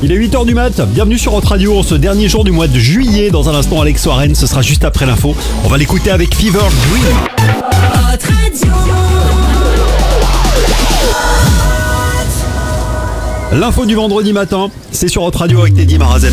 Il est 8h du mat, bienvenue sur Hot Radio, ce dernier jour du mois de juillet. Dans un instant, Alex Warren, ce sera juste après l'info. On va l'écouter avec Fever Dream. Hot Radio. L'info du vendredi matin, c'est sur Hot Radio avec Teddy Marazen.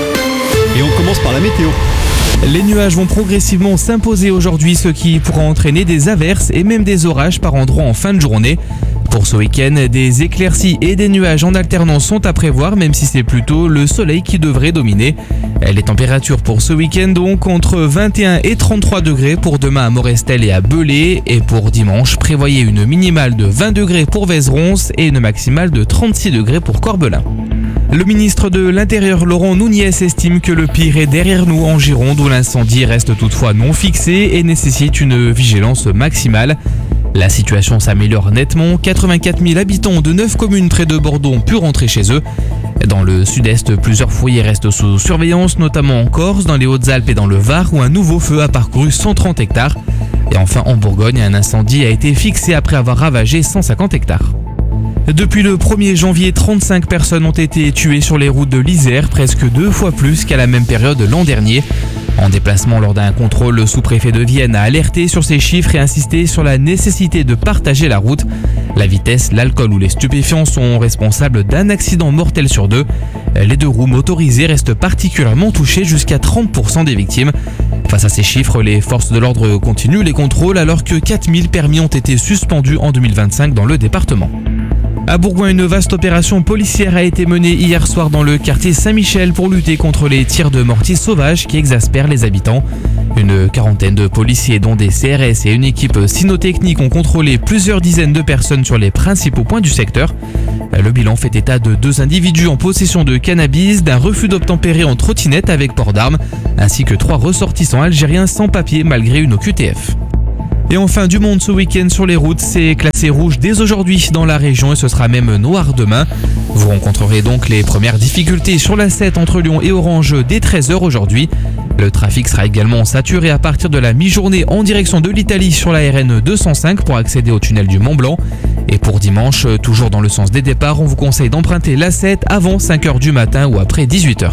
Et on commence par la météo. Les nuages vont progressivement s'imposer aujourd'hui, ce qui pourra entraîner des averses et même des orages par endroits en fin de journée. Pour ce week-end, des éclaircies et des nuages en alternance sont à prévoir, même si c'est plutôt le soleil qui devrait dominer. Les températures pour ce week-end donc entre 21 et 33 degrés pour demain à Morestel et à Belay. Et pour dimanche, prévoyez une minimale de 20 degrés pour Vézeron et une maximale de 36 degrés pour Corbelin. Le ministre de l'Intérieur Laurent Nunez estime que le pire est derrière nous en Gironde, où l'incendie reste toutefois non fixé et nécessite une vigilance maximale. La situation s'améliore nettement, 84 000 habitants de 9 communes près de Bordeaux ont pu rentrer chez eux. Dans le sud-est, plusieurs foyers restent sous surveillance, notamment en Corse, dans les Hautes-Alpes et dans le Var, où un nouveau feu a parcouru 130 hectares. Et enfin en Bourgogne, un incendie a été fixé après avoir ravagé 150 hectares. Depuis le 1er janvier, 35 personnes ont été tuées sur les routes de l'Isère, presque 2 fois plus qu'à la même période l'an dernier. En déplacement lors d'un contrôle, le sous-préfet de Vienne a alerté sur ces chiffres et insisté sur la nécessité de partager la route. La vitesse, l'alcool ou les stupéfiants sont responsables d'un accident mortel sur 2. Les 2 roues motorisées restent particulièrement touchées, jusqu'à 30% des victimes. Face à ces chiffres, les forces de l'ordre continuent les contrôles alors que 4000 permis ont été suspendus en 2025 dans le département. À Bourgoin, une vaste opération policière a été menée hier soir dans le quartier Saint-Michel pour lutter contre les tirs de mortier sauvages qui exaspèrent les habitants. Une quarantaine de policiers, dont des CRS et une équipe cynotechnique, ont contrôlé plusieurs dizaines de personnes sur les principaux points du secteur. Le bilan fait état de 2 individus en possession de cannabis, d'un refus d'obtempérer en trottinette avec port d'armes, ainsi que 3 ressortissants algériens sans papier malgré une OQTF. Et enfin, du monde ce week-end sur les routes, c'est classé rouge dès aujourd'hui dans la région et ce sera même noir demain. Vous rencontrerez donc les premières difficultés sur la 7 entre Lyon et Orange dès 13h aujourd'hui. Le trafic sera également saturé à partir de la mi-journée en direction de l'Italie sur la RN 205 pour accéder au tunnel du Mont-Blanc. Et pour dimanche, toujours dans le sens des départs, on vous conseille d'emprunter la 7 avant 5h du matin ou après 18h.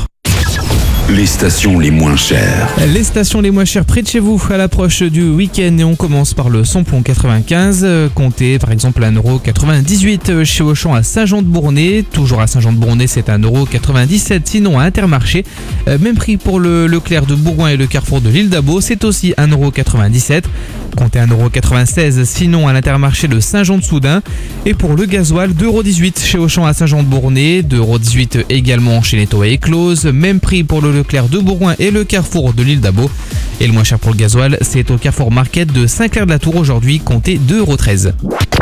Les stations les moins chères. Les stations les moins chères près de chez vous à l'approche du week-end, et on commence par le samplon 95. Comptez par exemple 1,98€ chez Auchan à Saint-Jean-de-Bournay. Toujours à Saint-Jean-de-Bournay, c'est 1,97€ sinon à Intermarché. Même prix pour le Leclerc de Bourgoin et le Carrefour de l'Île d'Abo, c'est aussi 1,97€. Comptez 1,96€ sinon à l'Intermarché de Saint-Jean-de-Soudain. Et pour le gasoil, 2,18€ chez Auchan à Saint-Jean-de-Bournay, 2,18€ également chez Netto et Close. Même prix pour le Leclerc de Bourgoin et le Carrefour de l'Île d'Abo. Et le moins cher pour le gasoil, c'est au Carrefour Market de Saint-Clair-de-la-Tour aujourd'hui, comptez 2,13€.